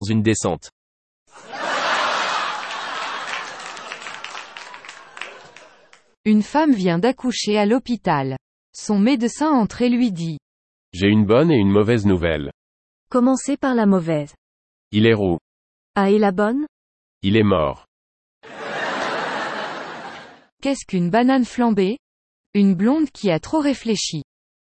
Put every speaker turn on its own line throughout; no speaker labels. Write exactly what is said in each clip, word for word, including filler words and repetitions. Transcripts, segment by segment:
une descente.
Une femme vient d'accoucher à l'hôpital. Son médecin entre et lui dit.
J'ai une bonne et une mauvaise nouvelle.
Commencez par la mauvaise.
Il est roux.
Ah, et la bonne?
Il est mort.
Qu'est-ce qu'une banane flambée? Une blonde qui a trop réfléchi.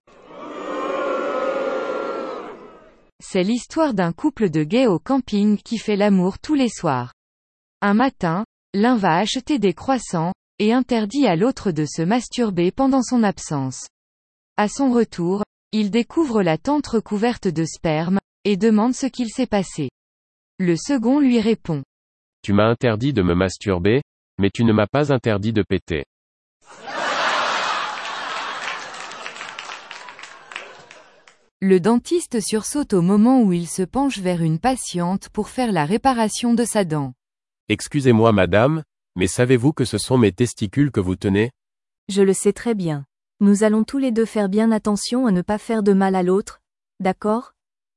C'est l'histoire d'un couple de gays au camping qui fait l'amour tous les soirs. Un matin, l'un va acheter des croissants, et interdit à l'autre de se masturber pendant son absence. À son retour, il découvre la tente recouverte de sperme, et demande ce qu'il s'est passé. Le second lui répond.
Tu m'as interdit de me masturber, mais tu ne m'as pas interdit de péter.
Le dentiste sursaute au moment où il se penche vers une patiente pour faire la réparation de sa dent.
Excusez-moi madame, mais savez-vous que ce sont mes testicules que vous tenez?
Je le sais très bien. Nous allons tous les deux faire bien attention à ne pas faire de mal à l'autre, d'accord?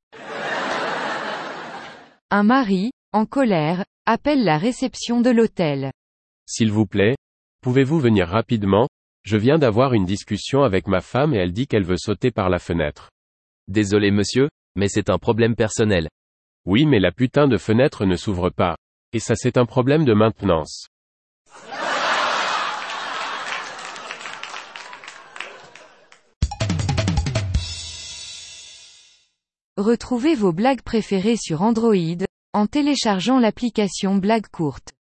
Un mari, en colère, appelle la réception de l'hôtel.
S'il vous plaît, pouvez-vous venir rapidement? Je viens d'avoir une discussion avec ma femme et elle dit qu'elle veut sauter par la fenêtre.
Désolé monsieur, mais c'est un problème personnel.
Oui, mais la putain de fenêtre ne s'ouvre pas. Et ça c'est un problème de maintenance.
Retrouvez vos blagues préférées sur Android, en téléchargeant l'application Blague Courte.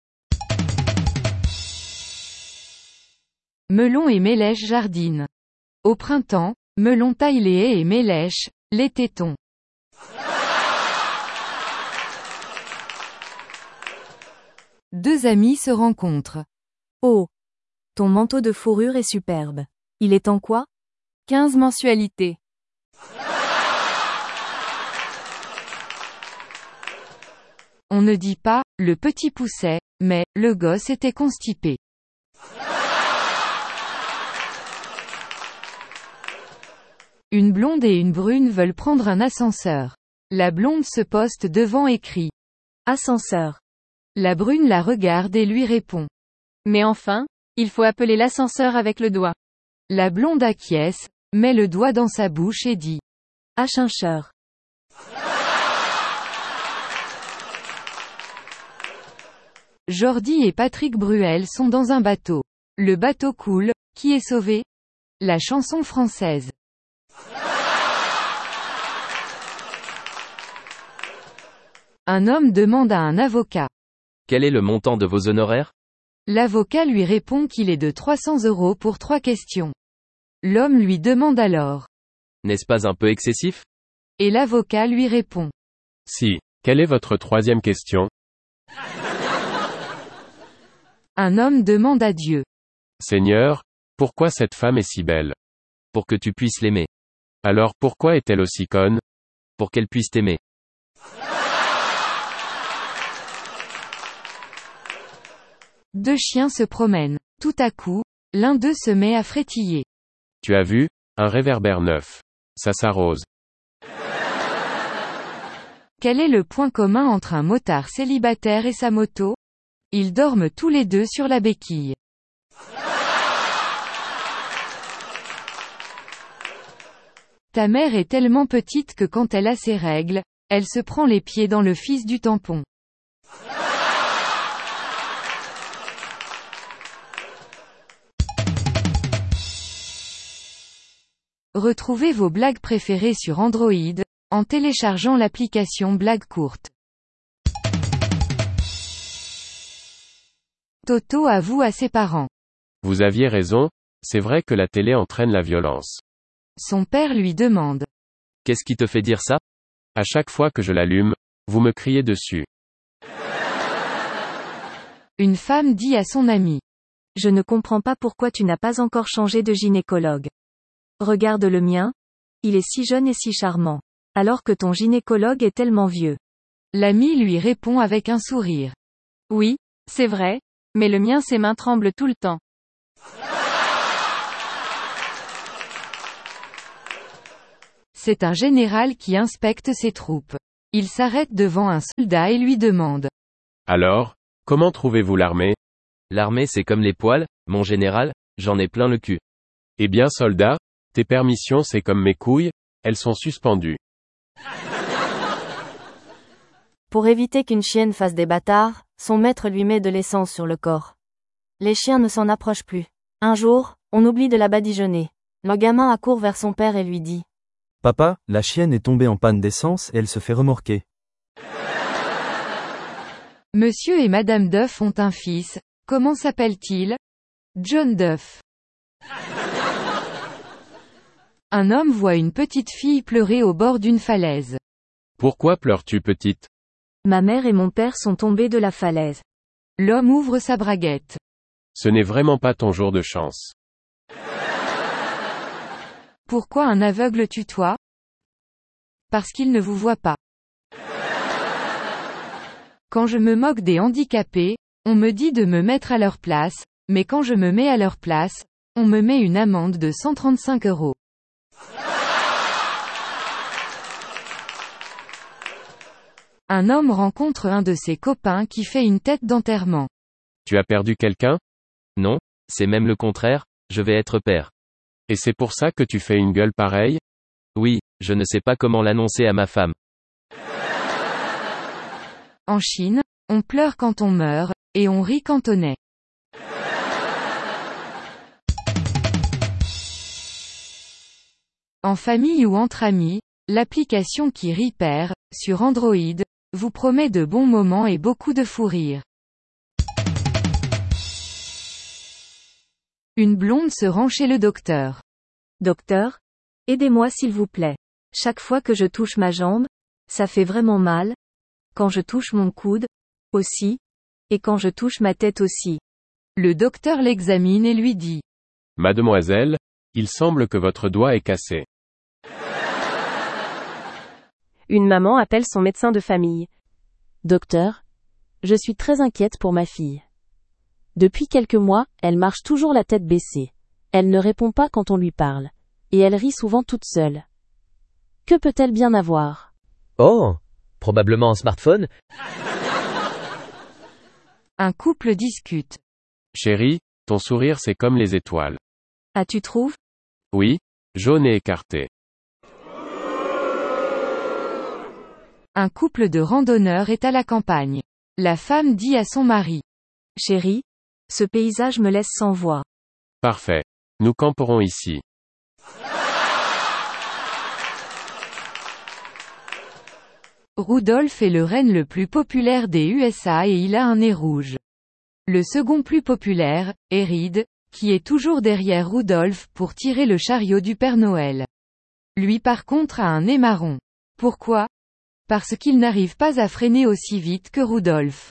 Melon et Mélèche jardinent. Au printemps, Melon taille les haies et Mélèche, les tétons. Deux amis se rencontrent.
Oh! Ton manteau de fourrure est superbe. Il est en quoi?
quinze mensualités. On ne dit pas, le petit poussait, mais, le gosse était constipé. Une blonde et une brune veulent prendre un ascenseur. La blonde se poste devant et crie.
Ascenseur.
La brune la regarde et lui répond.
Mais enfin, il faut appeler l'ascenseur avec le doigt.
La blonde acquiesce, met le doigt dans sa bouche et dit.
Ascenseur.
Jordi et Patrick Bruel sont dans un bateau. Le bateau coule, qui est sauvé? La chanson française. Un homme demande à un avocat.
Quel est le montant de vos honoraires?
L'avocat lui répond qu'il est de trois cents euros pour trois questions. L'homme lui demande alors.
N'est-ce pas un peu excessif?
Et l'avocat lui répond.
Si. Quelle est votre troisième question?
Un homme demande à Dieu.
Seigneur, pourquoi cette femme est si belle?
Pour que tu puisses l'aimer.
Alors pourquoi est-elle aussi conne?
Pour qu'elle puisse t'aimer.
Deux chiens se promènent. Tout à coup, l'un d'eux se met à frétiller.
Tu as vu? Un réverbère neuf. Ça s'arrose.
Quel est le point commun entre un motard célibataire et sa moto? Ils dorment tous les deux sur la béquille. Ta mère est tellement petite que quand elle a ses règles, elle se prend les pieds dans le fils du tampon. Retrouvez vos blagues préférées sur Android, en téléchargeant l'application Blague Courte. Toto avoue à ses parents.
Vous aviez raison, c'est vrai que la télé entraîne la violence.
Son père lui demande.
Qu'est-ce qui te fait dire ça?
À chaque fois que je l'allume, vous me criez dessus.
Une femme dit à son ami.
Je ne comprends pas pourquoi tu n'as pas encore changé de gynécologue. Regarde le mien. Il est si jeune et si charmant. Alors que ton gynécologue est tellement vieux.
L'ami lui répond avec un sourire.
Oui, c'est vrai, mais le mien ses mains tremblent tout le temps.
C'est un général qui inspecte ses troupes. Il s'arrête devant un soldat et lui demande.
Alors, comment trouvez-vous l'armée?
L'armée c'est comme les poils, mon général, j'en ai plein le cul.
Eh bien soldat, tes permissions c'est comme mes couilles, elles sont suspendues.
Pour éviter qu'une chienne fasse des bâtards, son maître lui met de l'essence sur le corps. Les chiens ne s'en approchent plus. Un jour, on oublie de la badigeonner. Le gamin accourt vers son père et lui dit.
Papa, la chienne est tombée en panne d'essence et elle se fait remorquer.
Monsieur et Madame Duff ont un fils, comment s'appelle-t-il? John Duff. Un homme voit une petite fille pleurer au bord d'une falaise.
Pourquoi pleures-tu petite?
Ma mère et mon père sont tombés de la falaise.
L'homme ouvre sa braguette.
Ce n'est vraiment pas ton jour de chance.
Pourquoi un aveugle tutoie? Parce qu'il ne vous voit pas. Quand je me moque des handicapés, on me dit de me mettre à leur place, mais quand je me mets à leur place, on me met une amende de cent trente-cinq euros. Un homme rencontre un de ses copains qui fait une tête d'enterrement.
Tu as perdu quelqu'un?
Non, c'est même le contraire, je vais être père.
Et c'est pour ça que tu fais une gueule pareille?
Oui, je ne sais pas comment l'annoncer à ma femme.
En Chine, on pleure quand on meurt, et on rit quand on naît. En famille ou entre amis, l'application qui Repair, sur Android, vous promet de bons moments et beaucoup de fou rire. Une blonde se rend chez le docteur.
Docteur, aidez-moi s'il vous plaît. Chaque fois que je touche ma jambe, ça fait vraiment mal. Quand je touche mon coude, aussi. Et quand je touche ma tête aussi.
Le docteur l'examine et lui dit.
Mademoiselle, il semble que votre doigt est cassé.
Une maman appelle son médecin de famille. Docteur, je suis très inquiète pour ma fille. Depuis quelques mois, elle marche toujours la tête baissée. Elle ne répond pas quand on lui parle. Et elle rit souvent toute seule. Que peut-elle bien avoir?
Oh, probablement un smartphone.
Un couple discute.
Chérie, ton sourire c'est comme les étoiles.
Ah, tu trouves?
Oui, jaune et écarté.
Un couple de randonneurs est à la campagne. La femme dit à son mari.
Chérie, ce paysage me laisse sans voix.
Parfait. Nous camperons ici.
Rudolph est le renne le plus populaire des U S A et il a un nez rouge. Le second plus populaire, est Reed, qui est toujours derrière Rudolph pour tirer le chariot du Père Noël. Lui par contre a un nez marron. Pourquoi? Parce qu'il n'arrive pas à freiner aussi vite que Rudolph.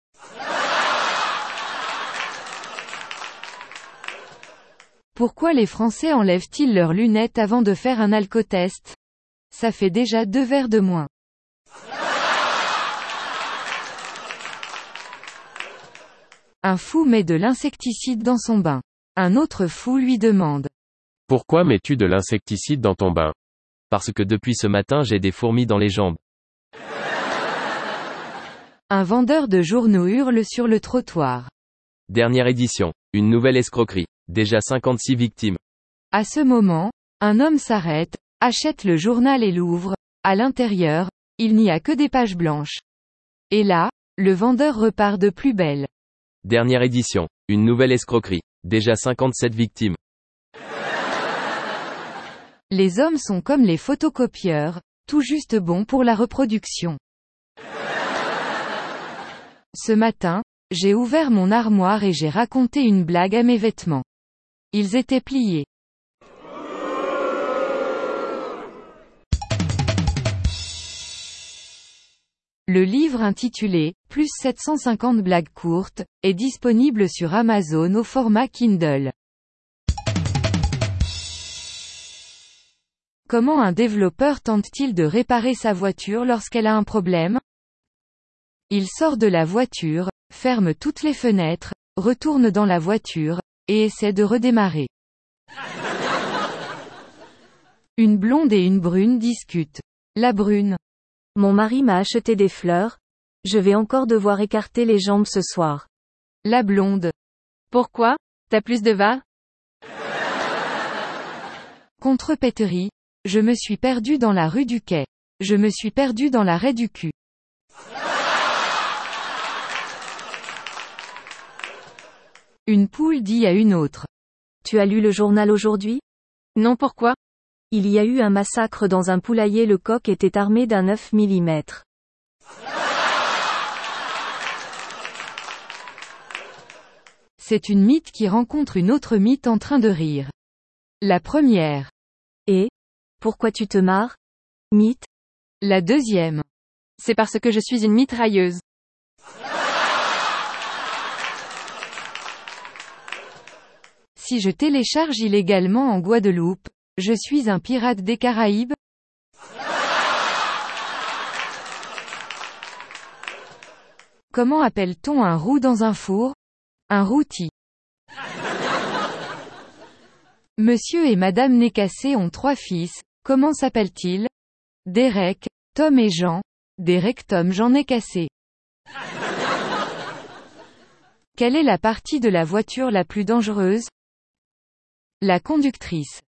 Pourquoi les Français enlèvent-ils leurs lunettes avant de faire un alcotest? Ça fait déjà deux verres de moins. Un fou met de l'insecticide dans son bain. Un autre fou lui demande.
Pourquoi mets-tu de l'insecticide dans ton bain?
Parce que depuis ce matin j'ai des fourmis dans les jambes.
Un vendeur de journaux hurle sur le trottoir.
Dernière édition. Une nouvelle escroquerie. Déjà cinquante-six victimes.
À ce moment, un homme s'arrête, achète le journal et l'ouvre. À l'intérieur, il n'y a que des pages blanches. Et là, le vendeur repart de plus belle.
Dernière édition. Une nouvelle escroquerie. Déjà cinquante-sept victimes.
Les hommes sont comme les photocopieurs, tout juste bons pour la reproduction. Ce matin, j'ai ouvert mon armoire et j'ai raconté une blague à mes vêtements. Ils étaient pliés. Le livre intitulé « Plus sept cent cinquante blagues courtes » est disponible sur Amazon au format Kindle. Comment un développeur tente-t-il de réparer sa voiture lorsqu'elle a un problème? Il sort de la voiture, ferme toutes les fenêtres, retourne dans la voiture, et essaie de redémarrer. Une blonde et une brune discutent. La brune.
Mon mari m'a acheté des fleurs. Je vais encore devoir écarter les jambes ce soir.
La blonde.
Pourquoi? T'as plus de va?
Contrepéterie. Je me suis perdu dans la rue du Quai. Je me suis perdu dans l'arrêt du cul. Une poule dit à une autre.
Tu as lu le journal aujourd'hui?
Non, pourquoi?
Il y a eu un massacre dans un poulailler. Le coq était armé d'un neuf millimètres.
C'est une mythe qui rencontre une autre mythe en train de rire. La première.
Et? Pourquoi tu te marres? Mythe?
La deuxième.
C'est parce que je suis une mitrailleuse.
Si je télécharge illégalement en Guadeloupe, je suis un pirate des Caraïbes? Comment appelle-t-on un roux dans un four? Un rôti. Monsieur et Madame Nécassé ont trois fils, comment s'appellent-ils? Derek, Tom et Jean. Derek Tom Jean Nécassé. Quelle est la partie de la voiture la plus dangereuse? La conductrice.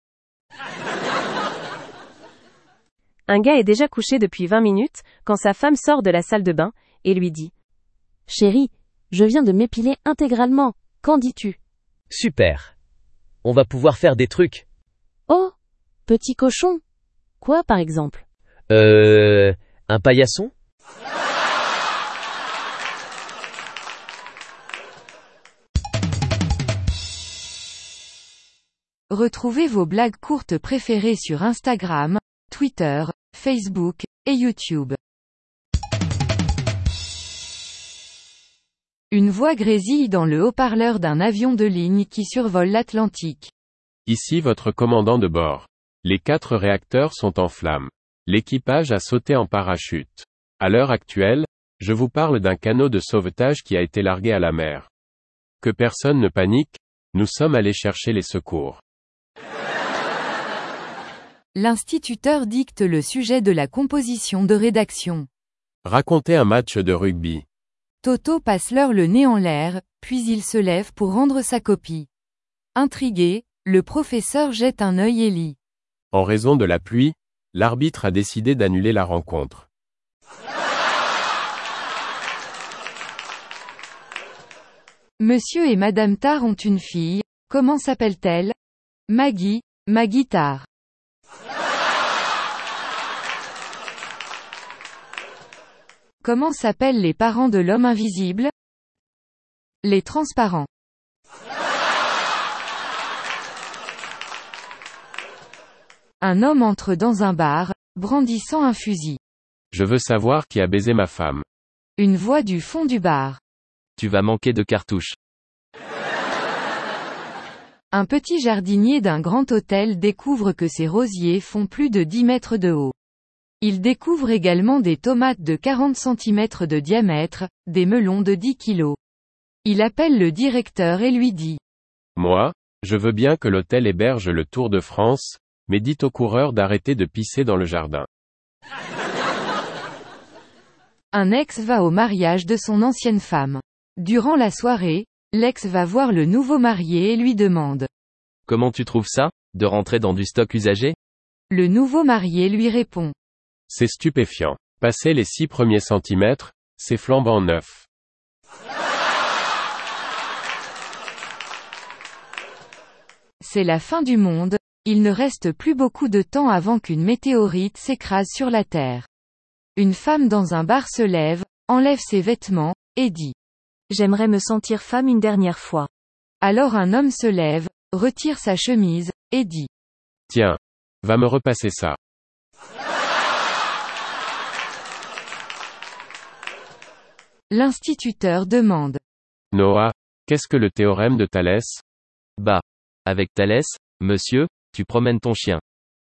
Un gars est déjà couché depuis vingt minutes, quand sa femme sort de la salle de bain, et lui dit. Chérie, je viens de m'épiler intégralement, qu'en dis-tu?
Super. On va pouvoir faire des trucs.
Oh, petit cochon. Quoi par exemple?
Euh... Un paillasson?
Retrouvez vos blagues courtes préférées sur Instagram, Twitter, Facebook, et YouTube. Une voix grésille dans le haut-parleur d'un avion de ligne qui survole l'Atlantique.
Ici votre commandant de bord. Les quatre réacteurs sont en flammes. L'équipage a sauté en parachute. À l'heure actuelle, je vous parle d'un canot de sauvetage qui a été largué à la mer. Que personne ne panique, nous sommes allés chercher les secours.
L'instituteur dicte le sujet de la composition de rédaction.
Racontez un match de rugby.
Toto passe l'heure le nez en l'air, puis il se lève pour rendre sa copie. Intrigué, le professeur jette un œil et lit.
En raison de la pluie, l'arbitre a décidé d'annuler la rencontre.
Monsieur et Madame Tar ont une fille, comment s'appelle-t-elle? Maggie, Maggie Tar. Comment s'appellent les parents de l'homme invisible? Les transparents. Un homme entre dans un bar, brandissant un fusil.
Je veux savoir qui a baisé ma femme.
Une voix du fond du bar.
Tu vas manquer de cartouches.
Un petit jardinier d'un grand hôtel découvre que ses rosiers font plus de dix mètres de haut. Il découvre également des tomates de quarante centimètres de diamètre, des melons de dix kilos. Il appelle le directeur et lui dit.
Moi, je veux bien que l'hôtel héberge le Tour de France, mais dites aux coureurs d'arrêter de pisser dans le jardin.
Un ex va au mariage de son ancienne femme. Durant la soirée, l'ex va voir le nouveau marié et lui demande.
Comment tu trouves ça, de rentrer dans du stock usagé?
Le nouveau marié lui répond.
C'est stupéfiant. Passer les six premiers centimètres, c'est flambant neuf.
C'est la fin du monde, il ne reste plus beaucoup de temps avant qu'une météorite s'écrase sur la Terre. Une femme dans un bar se lève, enlève ses vêtements, et dit.
J'aimerais me sentir femme une dernière fois.
Alors un homme se lève, retire sa chemise, et dit.
Tiens. Va me repasser ça.
L'instituteur demande.
Noah, qu'est-ce que le théorème de Thalès?
Bah. Avec Thalès, monsieur, tu promènes ton chien.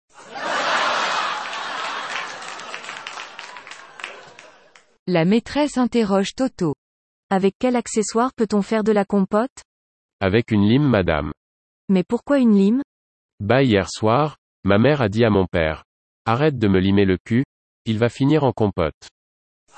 La maîtresse interroge Toto.
Avec quel accessoire peut-on faire de la compote?
Avec une lime, madame.
Mais pourquoi une lime?
Bah hier soir, ma mère a dit à mon père. Arrête de me limer le cul, Il va finir en compote.